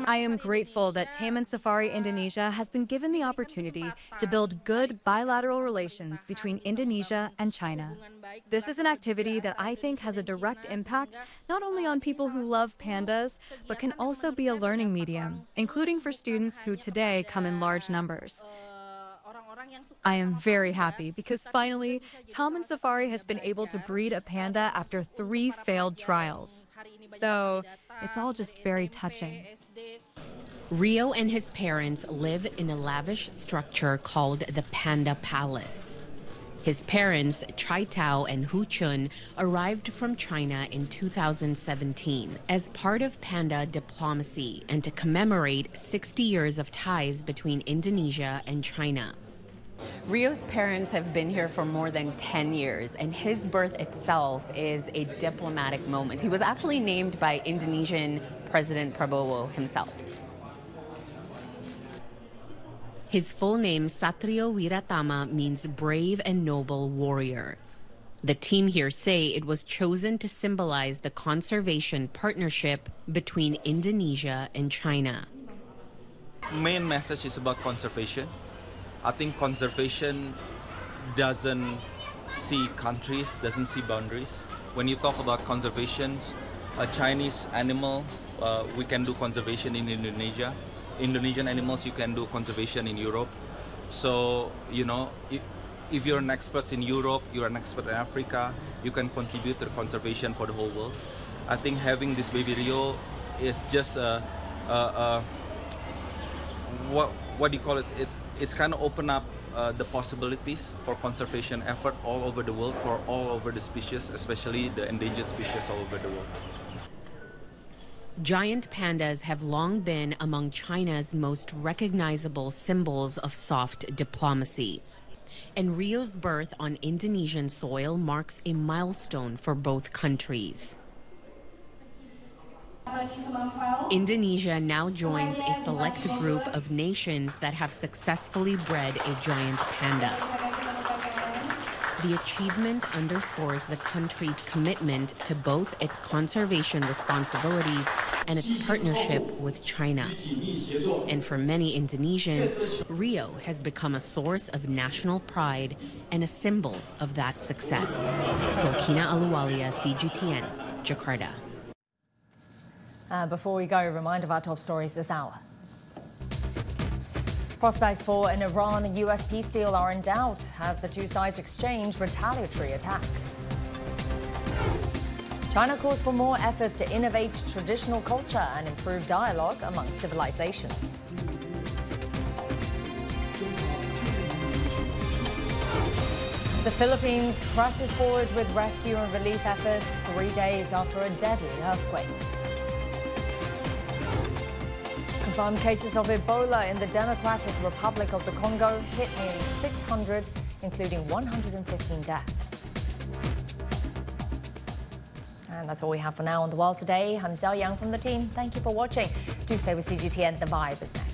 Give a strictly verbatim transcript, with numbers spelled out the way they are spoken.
I am grateful that Taman Safari Indonesia has been given the opportunity to build good bilateral relations between Indonesia and China. This is an activity that I think has a direct impact not only on people who love pandas, but can also be a learning medium, including for students who today come in large numbers. I am very happy because finally, Taman Safari has been able to breed a panda after three failed trials. So it's all just very touching. Rio and his parents live in a lavish structure called the Panda Palace. His parents, Chai Tao and Hu Chun, arrived from China in two thousand seventeen as part of panda diplomacy and to commemorate sixty years of ties between Indonesia and China. Rio's parents have been here for more than ten years, and his birth itself is a diplomatic moment. He was actually named by Indonesian President Prabowo himself. His full name, Satrio Wiratama, means brave and noble warrior. The team here say it was chosen to symbolize the conservation partnership between Indonesia and China. Main message is about conservation. I think conservation doesn't see countries, doesn't see boundaries. When you talk about conservation, a Chinese animal, uh, we can do conservation in Indonesia. Indonesian animals, you can do conservation in Europe. So, you know, if, if you're an expert in Europe, you're an expert in Africa, you can contribute to the conservation for the whole world. I think having this baby Rio is just a, a, a what, what do you call it? It it's kind of open up uh, the possibilities for conservation effort all over the world, for all over the species, especially the endangered species all over the world. Giant pandas have long been among China's most recognizable symbols of soft diplomacy. And Rio's birth on Indonesian soil marks a milestone for both countries. Indonesia now joins a select group of nations that have successfully bred a giant panda. The achievement underscores the country's commitment to both its conservation responsibilities and its partnership with China. And for many Indonesians, Rio has become a source of national pride and a symbol of that success. Silkina Aluwalia, C G T N, Jakarta. Uh, before we go, a reminder of our top stories this hour. Prospects for an Iran-U S peace deal are in doubt as the two sides exchange retaliatory attacks. China calls for more efforts to innovate traditional culture and improve dialogue among civilizations. The Philippines presses forward with rescue and relief efforts three days after a deadly earthquake. Confirmed cases of Ebola in the Democratic Republic of the Congo hit nearly six hundred, including one hundred fifteen deaths. And that's all we have for now on The World Today. I'm Jiao Yang from the team. Thank you for watching. Do stay with C G T N. The Vibe is next.